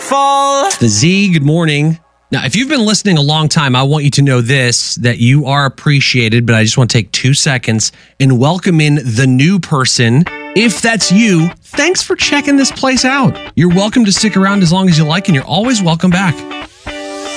fall. The Z, good morning. Now, if you've been listening a long time, I want you to know this, that you are appreciated, but I just want to take 2 seconds and welcome in the new person. If that's you, thanks for checking this place out. You're welcome to stick around as long as you like, and you're always welcome back.